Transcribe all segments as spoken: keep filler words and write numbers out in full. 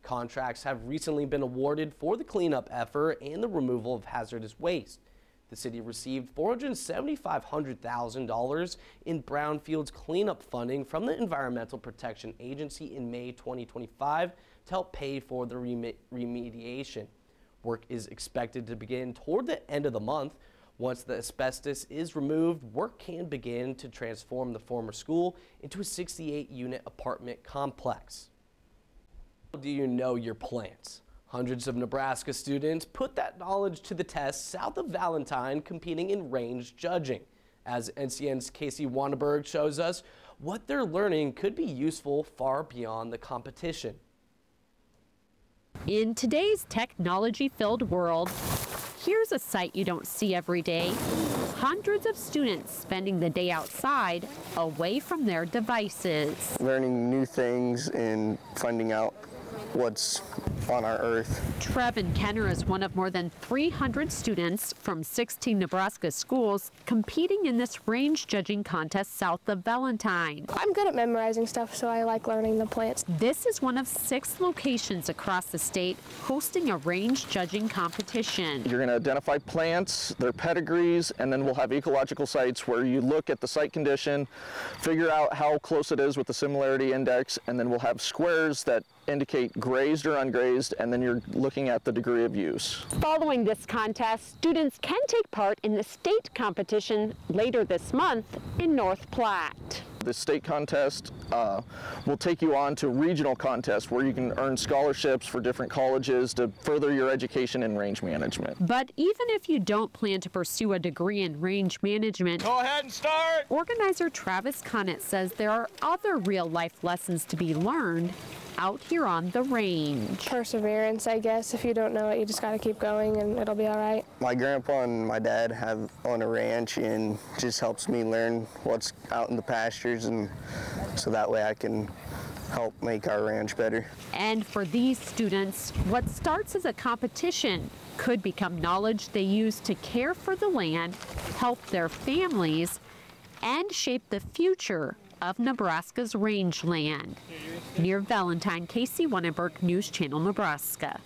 Contracts have recently been awarded for the cleanup effort and the removal of hazardous waste. The city received four hundred seven thousand five hundred dollars in brownfields cleanup funding from the Environmental Protection Agency in May twenty twenty-five to help pay for the rem remediation. Work is expected to begin toward the end of the month. Once the asbestos is removed, work can begin to transform the former school into a sixty-eight unit apartment complex. Do you know your plants? Hundreds of Nebraska students put that knowledge to the test south of Valentine, competing in range judging. As N C N's Casey Wanenberg shows us, what they're learning could be useful far beyond the competition. In today's technology-filled world, here's a sight you don't see every day. Hundreds of students spending the day outside, away from their devices. Learning new things and finding out what's on our earth. Trevin Kenner is one of more than three hundred students from sixteen Nebraska schools competing in this range judging contest south of Valentine. I'm good at memorizing stuff, so I like learning the plants. This is one of six locations across the state hosting a range judging competition. You're going to identify plants, their pedigrees, and then we'll have ecological sites where you look at the site condition, figure out how close it is with the similarity index, and then we'll have squares that indicate grazed or ungrazed, and then you're looking at the degree of use. Following this contest, students can take part in the state competition later this month in North Platte. The state contest uh, will take you on to regional contests where you can earn scholarships for different colleges to further your education in range management. But even if you don't plan to pursue a degree in range management, go ahead and start. Organizer Travis Connett says there are other real life lessons to be learned out here on the range. Perseverance, I guess. If you don't know it, you just got to keep going and it'll be all right. My grandpa and my dad have own a ranch and just helps me learn what's out in the pastures, and so that way I can help make our ranch better. And for these students, what starts as a competition could become knowledge they use to care for the land, help their families, and shape the future of Nebraska's rangeland. Near Valentine, Casey Wanenberg, News Channel, Nebraska.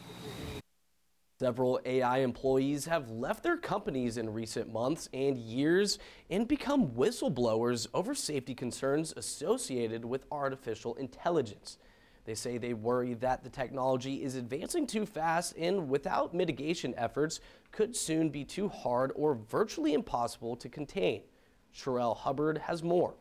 Several A I employees have left their companies in recent months and years and become whistleblowers over safety concerns associated with artificial intelligence. They say they worry that the technology is advancing too fast and without mitigation efforts could soon be too hard or virtually impossible to contain. Sherelle Hubbard has more.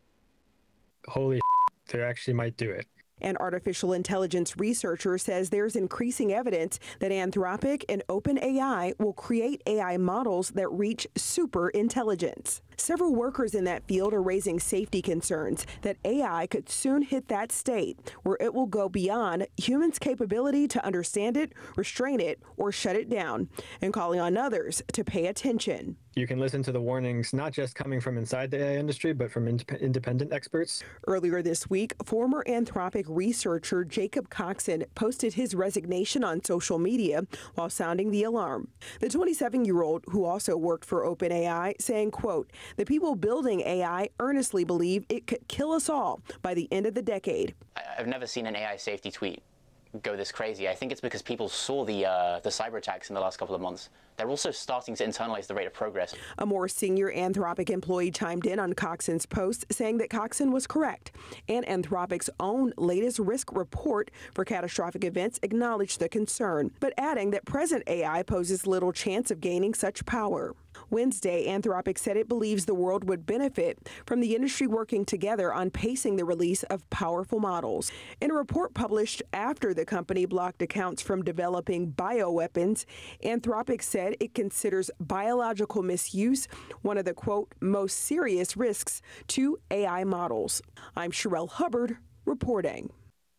Holy shit, they actually might do it. An artificial intelligence researcher says there's increasing evidence that Anthropic and OpenAI will create A I models that reach super intelligence. Several workers in that field are raising safety concerns that A I could soon hit that state where it will go beyond humans' capability to understand it, restrain it, or shut it down, and calling on others to pay attention. You can listen to the warnings not just coming from inside the A I industry, but from indep- independent experts. Earlier this week, former Anthropic researcher Jacob Coxon posted his resignation on social media while sounding the alarm. The twenty-seven-year-old, who also worked for OpenAI, saying, quote, "The people building A I earnestly believe it could kill us all by the end of the decade." I've never seen an A I safety tweet go this crazy. I think it's because people saw the uh, the cyber attacks in the last couple of months. They're also starting to internalize the rate of progress. A more senior Anthropic employee chimed in on Coxon's post, saying that Coxon was correct, and Anthropic's own latest risk report for catastrophic events acknowledged the concern, but adding that present A I poses little chance of gaining such power. Wednesday, Anthropic said it believes the world would benefit from the industry working together on pacing the release of powerful models. In a report published after the company blocked accounts from developing bioweapons, Anthropic said it considers biological misuse one of the, quote, most serious risks to A I models. I'm Sherelle Hubbard reporting.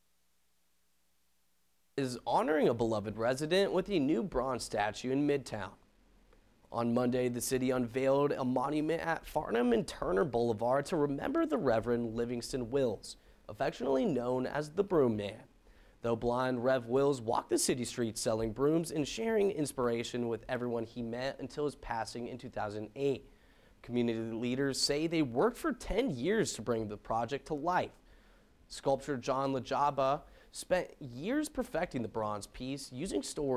Is honoring a beloved resident with a new bronze statue in Midtown. On Monday, the city unveiled a monument at Farnham and Turner Boulevard to remember the Reverend Livingston Wills, affectionately known as the Broom Man. Though blind, Rev Wills walked the city streets selling brooms and sharing inspiration with everyone he met until his passing in two thousand eight. Community leaders say they worked for ten years to bring the project to life. Sculptor John Lajaba spent years perfecting the bronze piece using storage